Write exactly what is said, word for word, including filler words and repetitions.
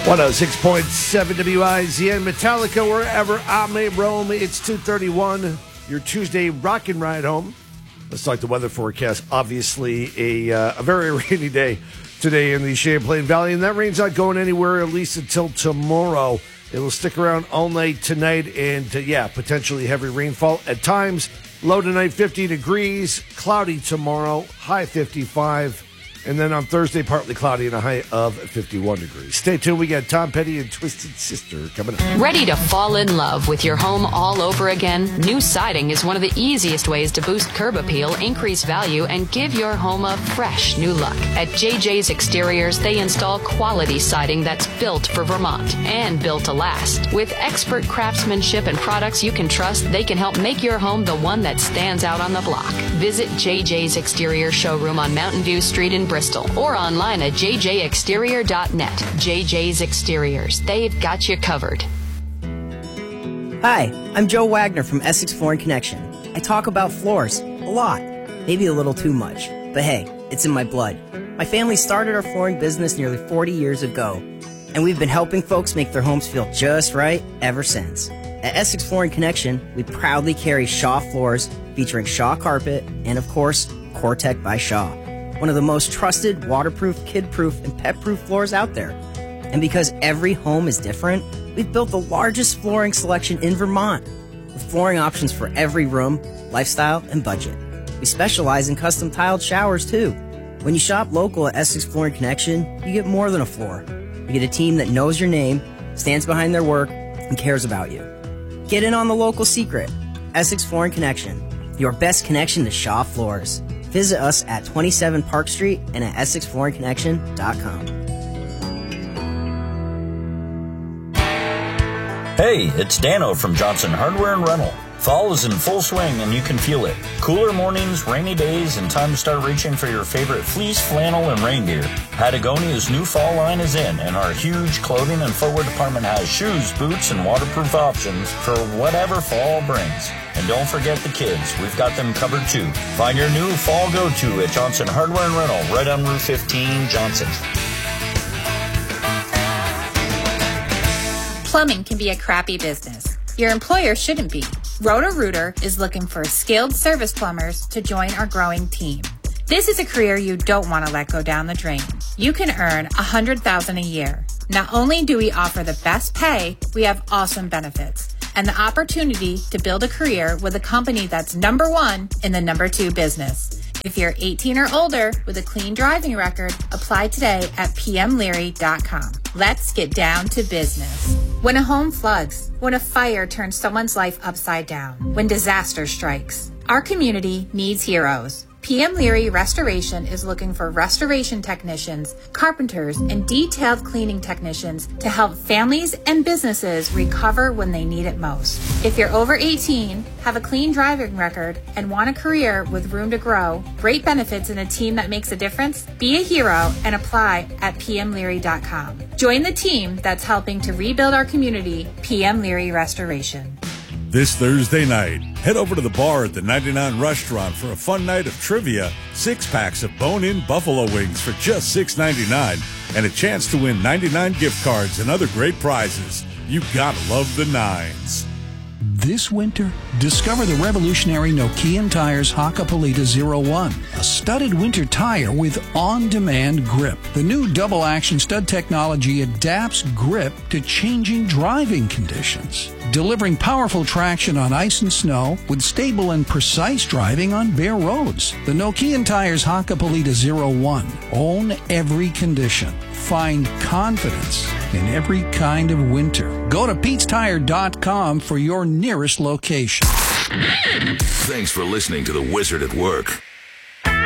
one oh six point seven W I Z N, Metallica, wherever I may roam. It's two thirty-one, your Tuesday rockin' ride home. Let's talk the weather forecast. Obviously, a, uh, a very rainy day today in the Champlain Valley, and that rain's not going anywhere at least until tomorrow. It'll stick around all night tonight, and uh, yeah, potentially heavy rainfall at times. Low tonight, fifty degrees. Cloudy tomorrow, high fifty-five. And then on Thursday, partly cloudy and a high of fifty-one degrees. Stay tuned. We got Tom Petty and Twisted Sister coming up. Ready to fall in love with your home all over again? New siding is one of the easiest ways to boost curb appeal, increase value, and give your home a fresh new look. At J J's Exteriors, they install quality siding that's built for Vermont and built to last. With expert craftsmanship and products you can trust, they can help make your home the one that stands out on the block. Visit J J's Exterior showroom on Mountain View Street in Bristol or online at j j exterior dot net. J J's Exteriors. They've got you covered. Hi, I'm Joe Wagner from Essex Flooring Connection. I talk about floors a lot, maybe a little too much, but hey, it's in my blood. My family started our flooring business nearly forty years ago, and we've been helping folks make their homes feel just right ever since. At Essex Flooring Connection, we proudly carry Shaw floors featuring Shaw carpet and, of course, Core-Tec by Shaw. One of the most trusted, waterproof, kid-proof, and pet-proof floors out there. And because every home is different, we've built the largest flooring selection in Vermont, with flooring options for every room, lifestyle, and budget. We specialize in custom tiled showers, too. When you shop local at Essex Flooring Connection, you get more than a floor. You get a team that knows your name, stands behind their work, and cares about you. Get in on the local secret. Essex Flooring Connection, your best connection to Shaw floors. Visit us at twenty-seven Park Street and at essex flooring connection dot com. Hey, it's Dano from Johnson Hardware and Rental. Fall is in full swing and you can feel it. Cooler mornings, rainy days, and time to start reaching for your favorite fleece, flannel, and rain gear. Patagonia's new fall line is in, and our huge clothing and footwear department has shoes, boots, and waterproof options for whatever fall brings. And don't forget the kids. We've got them covered too. Find your new fall go-to at Johnson Hardware and Rental, right on Route fifteen, Johnson. Plumbing can be a crappy business. Your employer shouldn't be. Roto-Rooter is looking for skilled service plumbers to join our growing team. This is a career you don't want to let go down the drain. You can earn one hundred thousand dollars a year. Not only do we offer the best pay, we have awesome benefits and the opportunity to build a career with a company that's number one in the number two business. If you're eighteen or older with a clean driving record, apply today at p m leary dot com. Let's get down to business. When a home floods, when a fire turns someone's life upside down, when disaster strikes, our community needs heroes. P M Leary Restoration is looking for restoration technicians, carpenters, and detailed cleaning technicians to help families and businesses recover when they need it most. If you're over eighteen, have a clean driving record, and want a career with room to grow, great benefits, and a team that makes a difference, be a hero and apply at p m leary dot com. Join the team that's helping to rebuild our community, P M Leary Restoration. This Thursday night, head over to the bar at the ninety-nine Restaurant for a fun night of trivia, six-packs of bone-in buffalo wings for just six ninety-nine, and a chance to win ninety-nine gift cards and other great prizes. You gotta love the nines. This winter, discover the revolutionary Nokian Tires Hakkapeliitta zero one, a studded winter tire with on-demand grip. The new double-action stud technology adapts grip to changing driving conditions, delivering powerful traction on ice and snow with stable and precise driving on bare roads. The Nokian Tires Hakkapeliitta zero one. Own every condition. Find confidence in every kind of winter. Go to pete's tire dot com for your nearest location. Thanks for listening to The Wizard at Work.